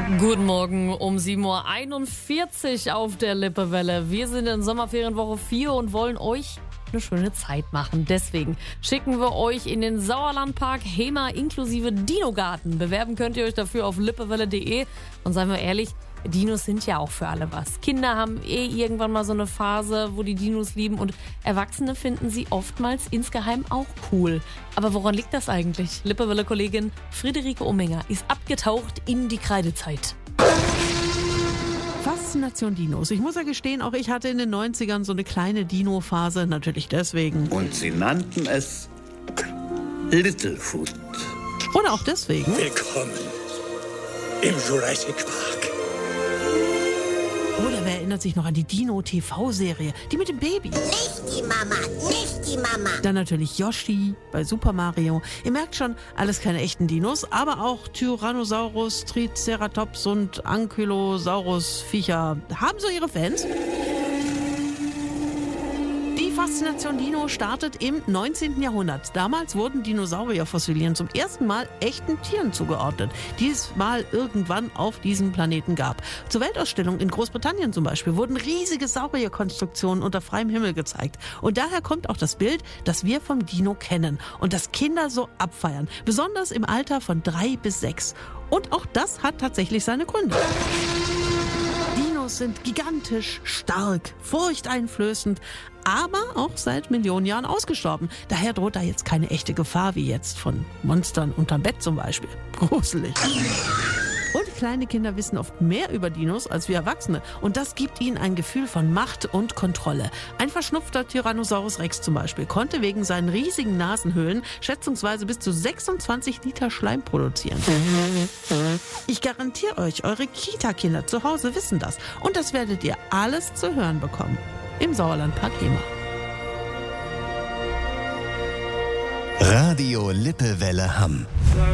Guten Morgen um 7:41 Uhr auf der Lippewelle. Wir sind in Sommerferienwoche 4 und wollen euch eine schöne Zeit machen. Deswegen schicken wir euch in den Sauerlandpark Hema inklusive Dinogarten. Bewerben könnt ihr euch dafür auf lippewelle.de. Und seien wir ehrlich, Dinos sind ja auch für alle was. Kinder haben irgendwann mal so eine Phase, wo die Dinos lieben, und Erwachsene finden sie oftmals insgeheim auch cool. Aber woran liegt das eigentlich? Lippewelle-Kollegin Friederike Omminger ist abgetaucht in die Kreidezeit. Faszination Dinos. Ich muss ja gestehen, auch ich hatte in den 90ern so eine kleine Dino-Phase, natürlich deswegen. Und sie nannten es Littlefoot. Oder auch deswegen. Willkommen im Jurassic Park. Oder wer erinnert sich noch an die Dino-TV-Serie, die mit dem Baby? Nicht die Mama, nicht die Mama. Dann natürlich Yoshi bei Super Mario. Ihr merkt schon, alles keine echten Dinos, aber auch Tyrannosaurus, Triceratops und Ankylosaurus-Viecher haben so ihre Fans. Die Faszination Dino startet im 19. Jahrhundert. Damals wurden Dinosaurierfossilien zum ersten Mal echten Tieren zugeordnet, die es mal irgendwann auf diesem Planeten gab. Zur Weltausstellung in Großbritannien zum Beispiel wurden riesige Saurierkonstruktionen unter freiem Himmel gezeigt. Und daher kommt auch das Bild, das wir vom Dino kennen und das Kinder so abfeiern, besonders im Alter von 3 bis 6. Und auch das hat tatsächlich seine Gründe. Dinos sind gigantisch, stark, furchteinflößend, aber auch seit Millionen Jahren ausgestorben. Daher droht da jetzt keine echte Gefahr, wie jetzt von Monstern unterm Bett zum Beispiel. Gruselig. Und kleine Kinder wissen oft mehr über Dinos als wir Erwachsene. Und das gibt ihnen ein Gefühl von Macht und Kontrolle. Ein verschnupfter Tyrannosaurus Rex zum Beispiel konnte wegen seinen riesigen Nasenhöhlen schätzungsweise bis zu 26 Liter Schleim produzieren. Ich garantiere euch, eure Kita-Kinder zu Hause wissen das. Und das werdet ihr alles zu hören bekommen. Im Sauerlandpark Hema. Radio Lippewelle Hamm.